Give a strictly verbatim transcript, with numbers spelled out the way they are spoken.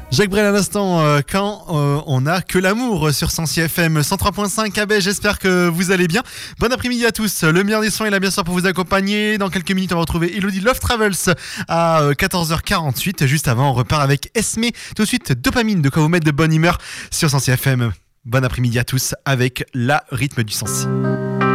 Jacques Brel à l'instant, euh, quand euh, on a que l'amour sur Sensi F M cent trois virgule cinq à Baie, j'espère que vous allez bien. Bon après-midi à tous, le meilleur des sons est là bien sûr pour vous accompagner. Dans quelques minutes on va retrouver Elodie Love Travels à quatorze heures quarante-huit. Juste avant on repart avec Esme. Tout de suite Dopamine, de quoi vous mettre de bonne humeur sur Sensi F M. Bon après-midi à tous avec la rythme du Sensi.